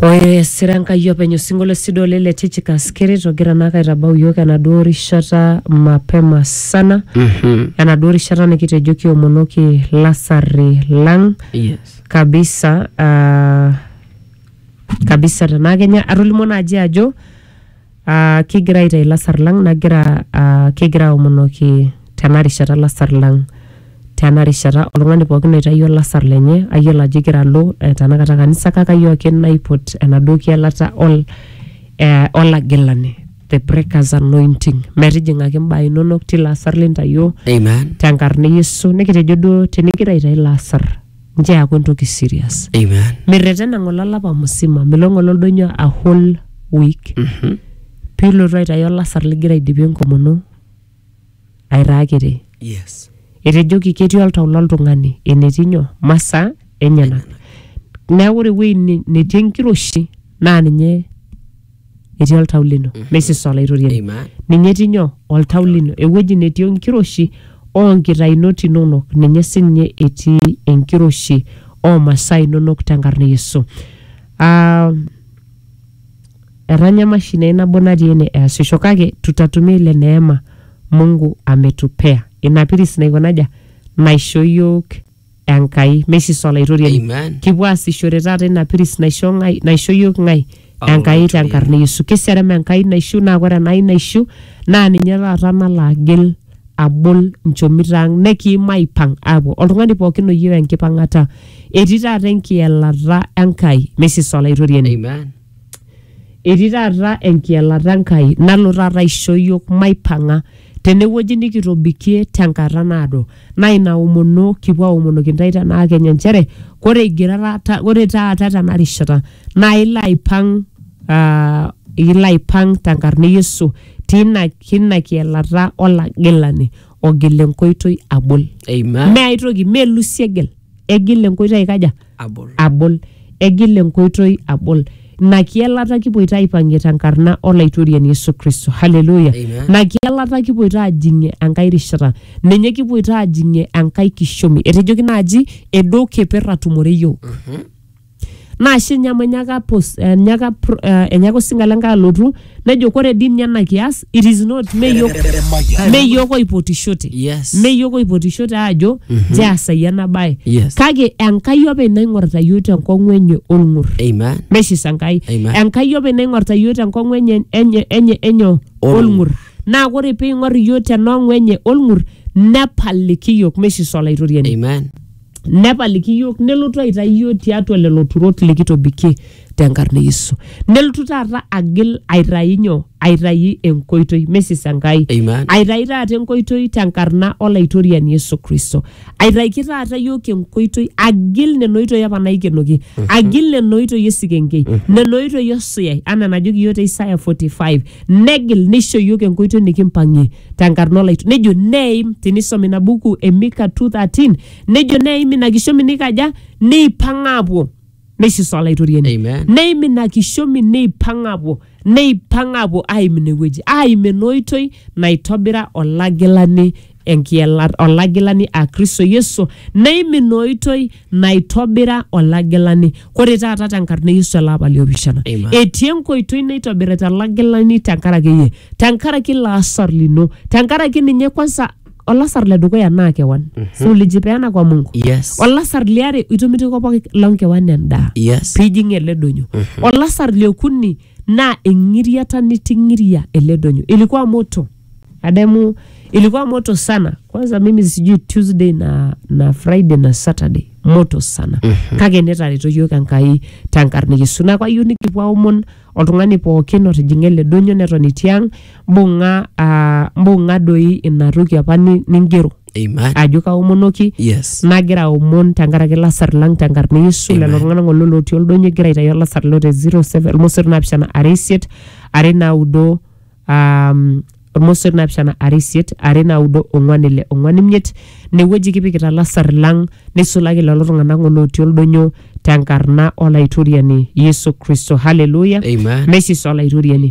Oye siranka yo penyo singolo sidole le tichika skiri togira naka itabau yoke anadori shata mapema sana. Anadori shata nikitejoki omonoki lasari lang. Yes. Kabisa tanagenya arulimona ajo kigira ita lasar lang nagira kigira omonoki tanari shata lasar lang. Tanari shata olungani pokina itayo lasar lenye ayola jigira lo tanakata kanisa kaka yo ken naipot enadoki alata all agilani the breakers anointing merijinga kimba inonok ti lasar lintayo. Amen. Tankarne Yesu nikitejo do tenigira ita lasar nje akontoki serious. Amen. Miretena ngolala pa musima milongolo donyo a whole week. Pilo right ayo lasar ligira idipien komono airaakire. Yes. Etejoki ketii oltau loltung'ani enetinyo masa enyana. Neeku ore ewuei netii enkiroshi naa ninye etii oltau lino. Mesis olaitoriani. Amen. Ninye etinyo oltau lino. Ewueji netii enkiroshi oonkitainot inonok ninye sinye etii enkiroshi oomasaa inonok tenkarne Yesu. Eranya mashine nabo natii ene easisho kake tutatumia ile neema Mungu ametupea. Inapiris naikonaja naisho yok enkai mesis olaitoriani. Amen. Kipuo aasishore taata inapiris naisho yok ngai enkai tenkarne Yesu. Keserem enkai naisho naa ore enai naisho naa ninye taata nalo agil abol nchomita ang nekiimaipang apuo. Oltung'ani pookin oyieu enkipang'ata etii taata enkielata enkai mesis olaitoriani. Amen. Etii taata enkielata enkai nalo taata aisho yok maipang'a tenewueji nikitobikie tenkata naado na ina umono kipuo aomonoki ntai tenaa Kenya nchere ore taata tenarishata na ilo aipang tenkarne Yesu kina kielata olagilani ogil enkoitoi abol. Amen. Me aitoki me lusi egil enkoitoi aikaja abol egil enkoitoi abol. Na kielata kipoita aipangie tenkarna olaitoriani Yesu Kristo. Hallelujah. Na kielata kipoita ajinge enkai rishata. Ninye kipoita ajinge enkai kishomi. Etejoki naaji edo keperra tumore yo. Na shinyama enyako singalenga alotu nejo kore din nyana kias it is not meyoko ipotishote. Yes. Meyoko ipotishote ajo jasa yana bae. Yes. Kage enkai ope naingorta yote enkong'u enye olng'ur. Amen. Meshis enkai. Amen. Enkai ope naingorta yote enkong'u enye olng'ur. Na kore peing'or yote enong'u enye olng'ur nepaliki yok meshis olaitoriani. Amen. Nepaliki yok nelotu aitayo tiatua lelo turot likitobikie tenkarne Yesu. Nelotu taata agil aitayi enkoitoi mesis enkai. Amen. Aitayi taata enkoitoi tenkarna olaitoriani Yesu Kristo. Aitaiki taata yok enkoitoi agil nenoitoi apa naikenoki. Agil nenoitoi esikenkei. Nenoitoi osuyai. Ana najoki yote Isaiah 45. Negil nisho yok enkoitoi nikimpangie tenkarna olaitoriani. Nejo neim tinisomi na buku Emika 2:13. Nejo neim inakishomi nikaja neipangapuo. Mesis olaitoriani. Amen. Neimi nakishomi neipangapuo aimneweji. Aimenoitoi naitobira olagilani olagilani a Kristo Yesu. Neimi noitoi naitobira olagilani. Kore taata tenkarne Yesu elapa liopishana. Etii enkoitoi naitobirita olagilani tenkaraki yie. Tenkaraki laasar lino. Tenkaraki ninye kwanza olasar le dukuya naa kewan. So lijipeana kwa Mungu. Yes. Olasar liare itomitiko pooki lonkewan endaa. Yes. Pijing ele donyo. Olasar liokuni na engiriata nitingiria ele donyo. Ilikuwa moto. Ademu ilikuwa moto sana. Kwanza mimi sijui Tuesday na Friday na Saturday. Moto sana. Kage netarito yok enkai tenkarne Yesu. Na kwa hiyo nikipuo omon oltung'ani pookin otijinga ele donyo netoni tiang mbung'a doi inatoki apa ningero. Amen. Ajo kaomonoki. Yes. Nagira omon tenkaraki lasar lang tenkarne Yesu. Lelo tung'ana ng'olo lotii oldonyo gira aitayo lasar lote 07 Mosor napishana aresiet arena udo Mosor napishana aresiet arena udo ong'wanile ong'wanimiet neweji kipikita lasar lang nisulaki lelo tung'ana ng'olo lotii oldonyo tenkarna olaitoriani Yesu Kristo. Hallelujah. Amen. Mesis olaitoriani.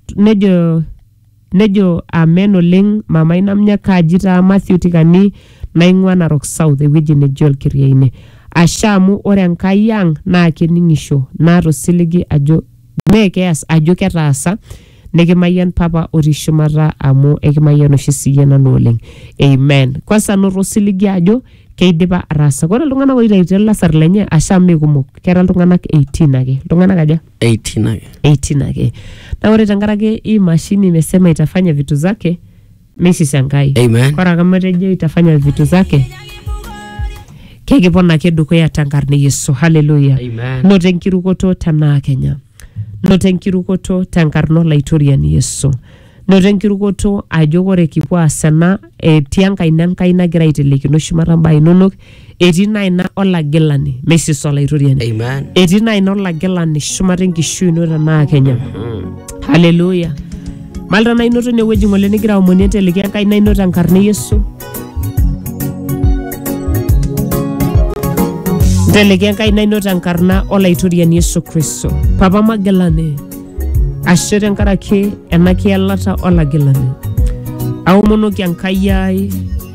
Nejo amen oleng mama inamnya kajita Matthew Tikani naing'ua Narok South ewueji neji Olkiriaine. Asha amu ore Enkai ang' naa kening'isho naata osiligi ajo mee keas ajo ketaasa nekimayian papa otii shumata amu ekimayian oshi siyie nanu oleng. Amen. Kwanza noto osiligi ajo keidipa ataasa. Kore iltung'anak oitaituo ilasar lenye Asha mee kumok, kera iltung'anak 18 ake. Iltung'anak aja? 18 ake. 18 ake. Na ore tenkaraki hii mashini imesema itafanya vitu zake, Mrs. Enkai. Amen. Kora kama etejo itafanya vitu zake, kekipona ake dukuya tenkarne Yesu. Hallelujah. Amen. Note enkirukoto tenaa Kenya. Note enkirukoto tenkarno Laitorian Yesu. Note enkirukoto ajo ore kipuo aas ena etii enkaina Enkai nagira aitelekino shumata mbaa inonok, etii naina olagilani Mrs. Laitorian. Amen. Etii naina olagilani shumata enkishui ino tenaa Kenya. Hallelujah. Malta na inoto inewueji ng'ole nigira aomonie enteleki enkaina ino tenkarne Yesu. Nteleki enkaina ino tenkarna Olaitorian Yesu Kristo. Papa Magilane, ashe tenkaraki ena kielata olagilani. Aomonoki Enkai ai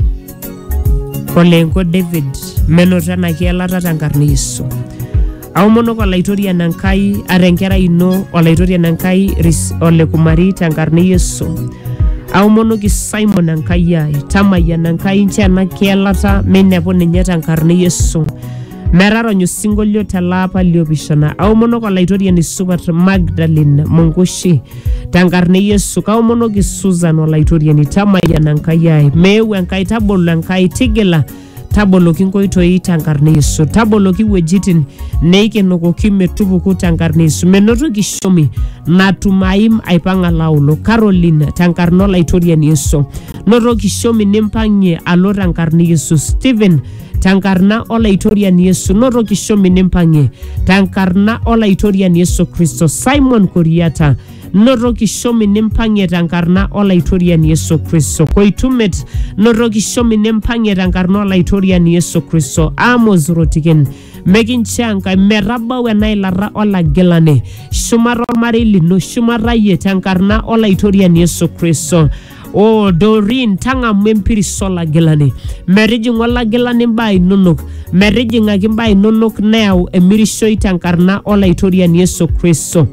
Olengo David menoto ena kielata tenkarne Yesu. Aomonok Olaitorian Enkai are enkerai ino Olaitorian Enkai Ole Kumari tenkarne Yesu. Aomonoki Simon Enkai ai Tamayian Enkai nche ena kielata meinepu ninye tenkarne Yesu. Meraronyo singolio telapa liopishana. Aomonok Olaitorian Supat Magdalene Mungushi tenkarne Yesu. Kaomonoki Susan Olaitorian Tamayian Enkai ai meu Enkai tabolo Enkai tigila taboloki nkoitoi tenkarne Yesu. Taboloki wuejitin neikenokoki metupuku tenkarne Yesu. Menoto kishomi natumaim aipang'a laulo Caroline tenkarne Olaitorian Yesu. Noto kishomi nimpangie alo tenkarne Yesu. Stephen tenkarna Olaitorian Yesu. Noto kishomi nimpangie tenkarna Olaitorian Yesu Kristo. Simon Kuriata noto kishomi nimpangie tenkarna Olaitorian Yesu Kristo. Koitumet noto kishomi nimpangie tenkarna Olaitorian Yesu Kristo. Amos Rotiken mekinchanga merabau enailara olagilane shumata ormarei lino shumata yie tenkarna Olaitorian Yesu Kristo. Oh, Doreen tang'amu empiriso olagilani merijing'u olagilani mbaa inonok merijing'aki mbaa inonok neyau emirishoi tenkarna Olaitorian Yesu Kristo.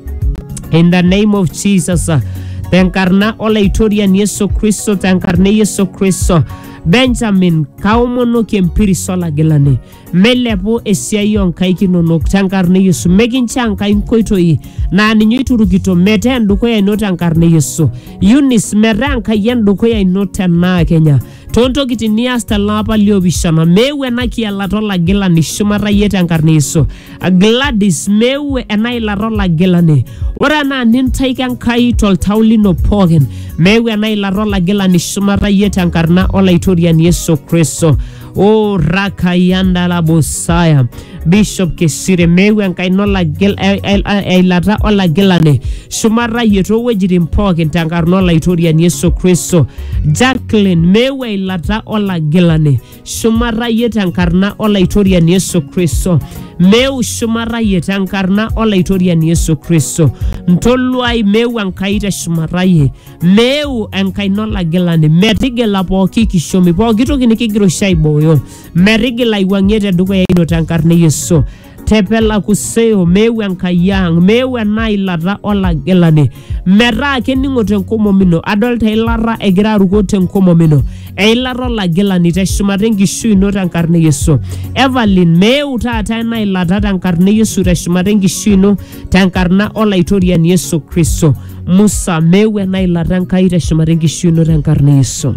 In the name of Jesus, tenkarna Olaitorian Yesu Kristo, tenkarne Yesu Kristo. Benjamin kaomonoki empiriso olagilani melepu esiai onkaik inonok tenkarne Yesu. Mekincha Enkai nkoitoi naa ninye iturukito metaa endukuya ino tenkarne Yesu. Eunice metaa Enkai endukuya ino tenaa Kenya. Tontokitin nias telapa liopishana meu ena kielata olagilani shumata yie tenkarne Yesu. Gladys meu ena ilata olagilani. Ore ena nintaiki Enkai toltau lino pookin meu ena ilata olagilani shumata yie tenkarna Olaitorian Yesu Kristo. Oh, Rakayanda la Bosaya Bishop Kesire meu Enkai nolagil ilata olagilani shumata yie towuejitin pookin tenkarna Olaitorian Yesu Kristo. Jacqueline meu ilata olagilani shumata yie tenkarna Olaitorian Yesu Kristo. Meu shumata yie tenkarna Olaitorian Yesu Kristo. Ntoluai meu Enkai te shumata yie. Meu Enkai nolagilani metigila pooki kishomi pooki toki nikigira shaiboyo merigila iwang'ie tedukuya ino tenkarne Yesu. Tepela kuseo meu Enkai ang meu ena ilata olagilani metaa kening'o tenkomom ino adolta ilata egira aruko tenkomom ino eilata olagilani teshumata enkishui ino tenkarne Yesu. Evelyn meu taata ena ilata tenkarne Yesu teshumata enkishui ino tenkarna Olaitorian Yesu Kristo. Musa meu ena ilata Enkai teshumata enkishui ino tenkarne Yesu.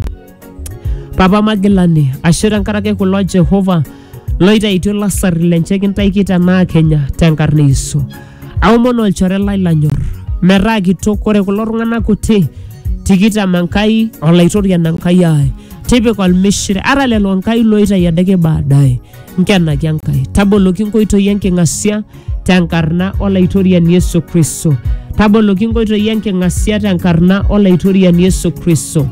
Papa Magilani ashe tenkaraki kulo Jehova loitaituo lasari lenche kintaiki tenaa Kenya tenkarne Yesu. Aomon olchore lai lanyor metaa kitok ore kulo tung'anak kuti tikitam Enkai Olaitorian Enkai ai tipika olmishire ara lelo Enkai loitai adake baadaye nkenaki Enkai taboloki nkoitoi enking'asia tenkarna Olaitorian Yesu Kristo. Taboloki nkoitoi enking'asia tenkarna Olaitorian Yesu Kristo.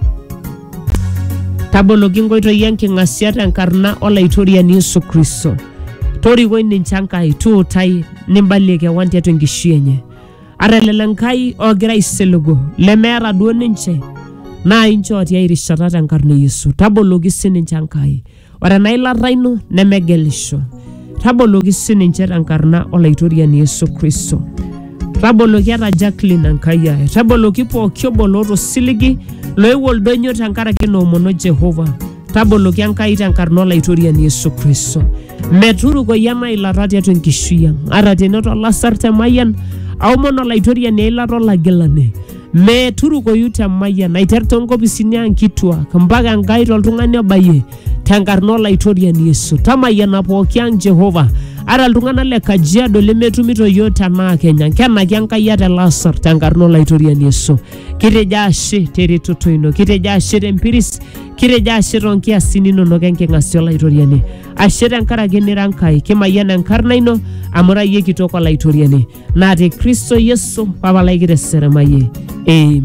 Taboloki nkoitoi enking'asia tenkarna Olaitorian Yesu Kristo. Torikoi ninche Enkai tuutai nimbalie kewan tiatua enkishui enye. Ara lelo Enkai ogira aisiligu lemeeta duo ninche naa inchoo tiai rishata tenkarne Yesu. Taboloki sininche Enkai. ore enailata ino nemegelisho. Taboloki sininche tenkarna olaitoriani Yesu Kristo. Taboloki ata Jacqueline Ankaya, taboloki pooki obo loota osiligi loewuo oldonyo tenkaraki noomono Jehova. Taboloki Enkai tenkarna olaitoriani Yesu Kristo. Meturukoi ena ilata tiatua enkishui ang'. Ata tenoto olasar temayian, aomon olaitoriani eilata olagilani. Meturukoyu temayian, aiter toonkopisini ang' kituak, mpaka Enkai toltung'ani obayie tenkarna olaitoriani Yesu. Tamayiana pooki ang' Jehova. Ara iltung'anak le Kajiado lemetumito yiok tenaa Kenya. Kenaki Enkai ate lasar tenkarna olaitoriani Yesu. Kitejo ashe teretoto ino, kitejo ashe tempiris, kitejo ashe toonkiasin inonok enking'asia olaitoriani. Ashe tenkaraki nira Enkai, kimayian enkarna ino amu ira yie kitok olaitoriani. Naa te Kristo Yesu papalai kiteseremaye. Amen.